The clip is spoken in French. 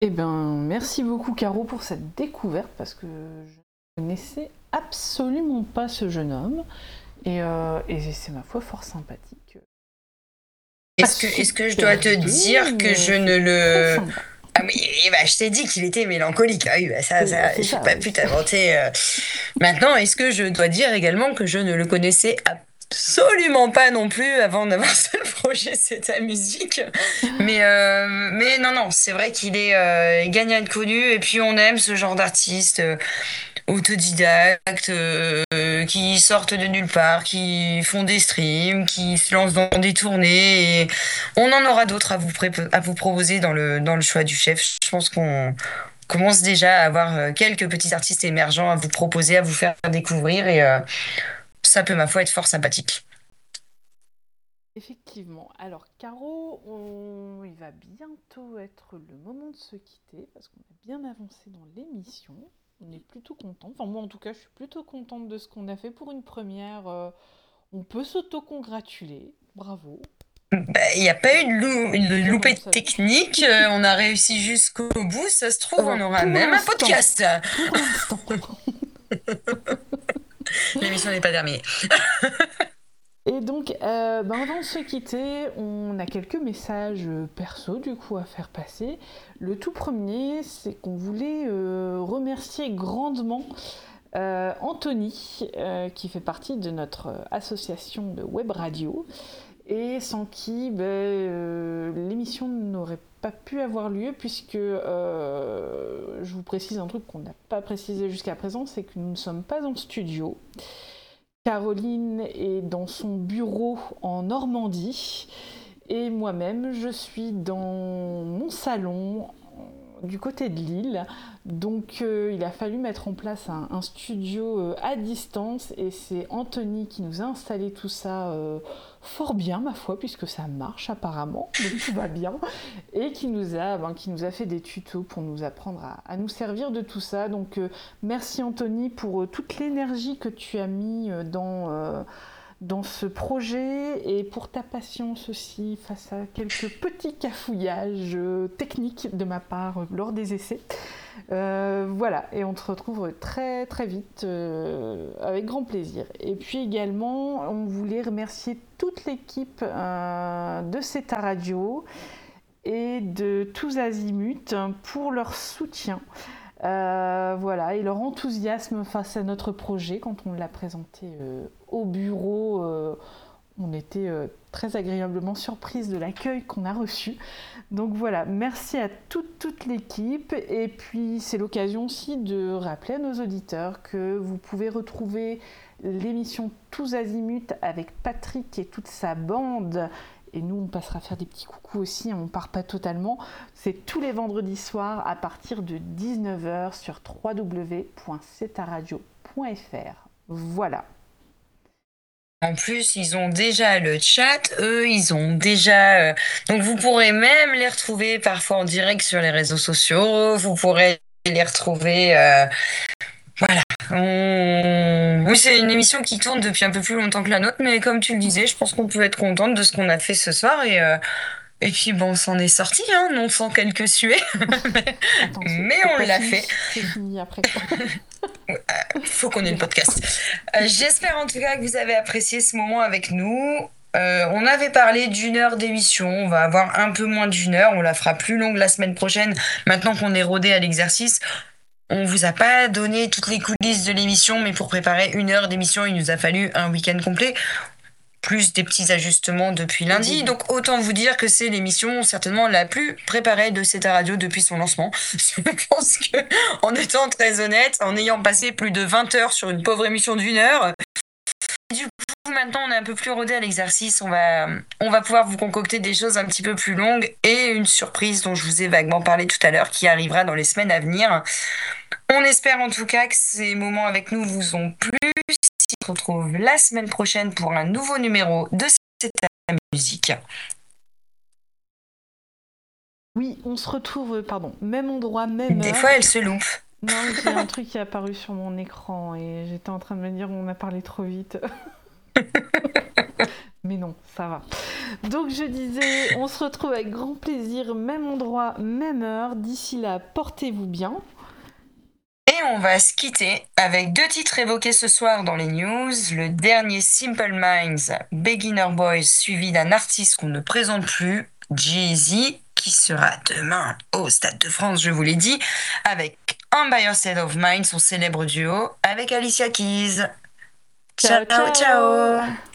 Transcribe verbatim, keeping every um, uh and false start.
Eh ben, merci beaucoup Caro pour cette découverte parce que je ne connaissais absolument pas ce jeune homme et, euh, et c'est ma foi fort sympathique. Pas Est-ce que, est-ce que je dois super te gay, dire que mais je ne c'est très le... sympa. Ah mais bah, je t'ai dit qu'il était mélancolique. Ah oui, bah ça, C'est, ça, c'est j'ai ça, pas oui. pu t'inventer. euh. Maintenant, est-ce que je dois dire également que je ne le connaissais absolument pas non plus avant d'avoir ce projet, c'est ta musique. Mais, euh, mais non, non, c'est vrai qu'il est euh, gagnant de connu et puis on aime ce genre d'artistes euh, autodidactes euh, qui sortent de nulle part, qui font des streams, qui se lancent dans des tournées et on en aura d'autres à vous, pré- à vous proposer dans le, dans le choix du chef. Je pense qu'on commence déjà à avoir euh, quelques petits artistes émergents à vous proposer, à vous faire découvrir et euh, ça peut, ma foi, être fort sympathique. Effectivement. Alors Caro, on... il va bientôt être le moment de se quitter parce qu'on a bien avancé dans l'émission. On est plutôt content. Enfin moi en tout cas, je suis plutôt contente de ce qu'on a fait pour une première. euh, On peut s'auto-congratuler. Bravo. Bah, il n'y a pas eu de, lou- de Enfin loupée bon, de ça... technique, euh, on a réussi jusqu'au bout, ça se trouve, on Alors aura pour même un l'instant, podcast. pour l'instant. L'émission n'est pas terminée. Et donc, euh, ben avant de se quitter, on a quelques messages perso du coup à faire passer. Le tout premier, c'est qu'on voulait euh, remercier grandement euh, Anthony, euh, qui fait partie de notre association de web radio, et sans qui ben, euh, l'émission n'aurait pas pu avoir lieu, puisque euh, je vous précise un truc qu'on n'a pas précisé jusqu'à présent, c'est que nous ne sommes pas en studio. Caroline est dans son bureau en Normandie et moi-même je suis dans mon salon du côté de Lille. Donc euh, il a fallu mettre en place un, un studio euh, à distance et c'est Anthony qui nous a installé tout ça euh, fort bien ma foi puisque ça marche apparemment, donc tout va bien et qui nous a, ben, qui nous a fait des tutos pour nous apprendre à, à nous servir de tout ça. Donc euh, merci Anthony pour euh, toute l'énergie que tu as mis euh, dans... Euh, dans ce projet et pour ta patience aussi face à quelques petits cafouillages euh, techniques de ma part euh, lors des essais. Euh, voilà, et on te retrouve très très vite euh, avec grand plaisir. Et puis également, on voulait remercier toute l'équipe euh, de CETA Radio et de Tous Azimuts pour leur soutien. Euh, voilà, et leur enthousiasme face à notre projet quand on l'a présenté euh, au bureau, euh, on était euh, très agréablement surprise de l'accueil qu'on a reçu. Donc voilà, merci à toute, toute l'équipe. Et puis c'est l'occasion aussi de rappeler à nos auditeurs que vous pouvez retrouver l'émission Tous Azimuts avec Patrick et toute sa bande. Et nous, on passera faire des petits coucous aussi, on part pas totalement. C'est tous les vendredis soirs à partir de dix-neuf heures sur w w w point cetaradio point f r. Voilà. En plus, ils ont déjà le chat, eux, ils ont déjà... euh, Donc vous pourrez même les retrouver parfois en direct sur les réseaux sociaux, vous pourrez les retrouver... euh, Voilà. On- Oui, c'est une émission qui tourne depuis un peu plus longtemps que la nôtre, mais comme tu le disais, je pense qu'on peut être contente de ce qu'on a fait ce soir et... euh, Et puis bon, on s'en est sorti, hein, non sans quelques suées, mais, Attends, c'est, mais c'est on pas l'a fini, fait. c'est fini après. Faut qu'on ait le Oula. podcast. Euh, j'espère en tout cas que vous avez apprécié ce moment avec nous. Euh, on avait parlé d'une heure d'émission, on va avoir un peu moins d'une heure, on la fera plus longue la semaine prochaine. Maintenant qu'on est rodé à l'exercice, on vous a pas donné toutes les coulisses de l'émission, mais pour préparer une heure d'émission, il nous a fallu un week-end complet, plus des petits ajustements depuis Au lundi. début. Donc autant vous dire que c'est l'émission certainement la plus préparée de CETA Radio depuis son lancement. Je pense que, en étant très honnête, en ayant passé plus de vingt heures sur une pauvre émission d'une heure, du coup maintenant on est un peu plus rodé à l'exercice, on va, on va pouvoir vous concocter des choses un petit peu plus longues et une surprise dont je vous ai vaguement parlé tout à l'heure qui arrivera dans les semaines à venir. On espère en tout cas que ces moments avec nous vous ont plu. On se retrouve la semaine prochaine pour un nouveau numéro de CETA Musique. Oui, on se retrouve, euh, pardon, même endroit, même Des fois, heure. elle se loupe. Non, j'ai un truc qui est apparu sur mon écran et j'étais en train de me dire on a parlé trop vite. Mais non, ça va. Donc je disais, on se retrouve avec grand plaisir, même endroit, même heure. D'ici là, portez-vous bien. Et on va se quitter avec deux titres évoqués ce soir dans les news. Le dernier Simple Minds, Beginner Boys, suivi d'un artiste qu'on ne présente plus, Jay-Z, qui sera demain au Stade de France, je vous l'ai dit, avec Un By Your State of Mind, son célèbre duo, avec Alicia Keys. Ciao, Ciao, ciao! ciao!